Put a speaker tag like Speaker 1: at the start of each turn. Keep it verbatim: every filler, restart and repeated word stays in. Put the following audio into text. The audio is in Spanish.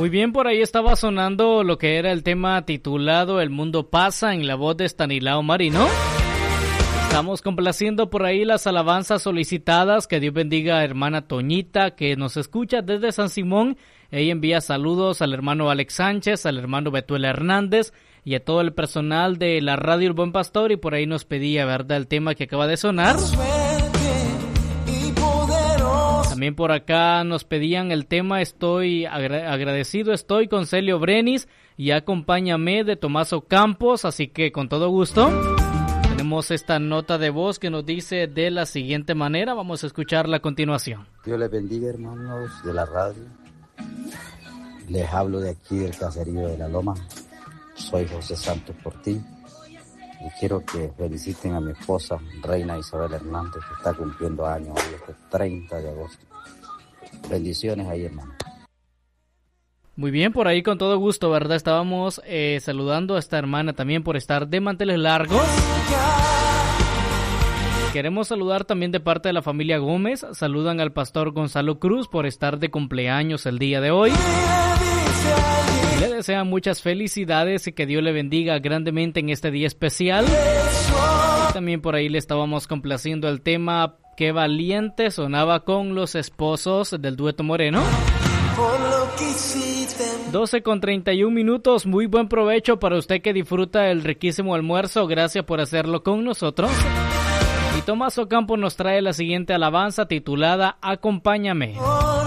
Speaker 1: Muy bien, por ahí estaba sonando lo que era el tema titulado El Mundo Pasa en la voz de Estanislao Marino. Estamos complaciendo por ahí las alabanzas solicitadas. Que Dios bendiga a hermana Toñita, que nos escucha desde San Simón. Ella envía saludos al hermano Alex Sánchez, al hermano Betuel Hernández y a todo el personal de la radio El Buen Pastor. Y por ahí nos pedía, ¿verdad?, el tema que acaba de sonar. También por acá nos pedían el tema Estoy agra- agradecido estoy con Celio Brenis y Acompáñame de Tomaso Campos. Así que con todo gusto tenemos esta nota de voz que nos dice de la siguiente manera. Vamos a escucharla a continuación.
Speaker 2: Dios les bendiga, hermanos de la radio. Les hablo de aquí del caserío de La Loma. Soy José Santos Portillo y quiero que feliciten a mi esposa, Reina Isabel Hernández, que está cumpliendo años hoy, este treinta de agosto. Bendiciones ahí, hermano.
Speaker 1: Muy bien, por ahí con todo gusto, ¿verdad? Estábamos eh, saludando a esta hermana también por estar de manteles largos. Queremos saludar también de parte de la familia Gómez. Saludan al pastor Gonzalo Cruz por estar de cumpleaños el día de hoy. Le desean muchas felicidades y que Dios le bendiga grandemente en este día especial. También por ahí le estábamos complaciendo el tema Qué Valiente, sonaba con los esposos del dueto Moreno. doce con treinta y un minutos, muy buen provecho para usted que disfruta el riquísimo almuerzo. Gracias por hacerlo con nosotros. Y Tomás Ocampo nos trae la siguiente alabanza titulada Acompáñame.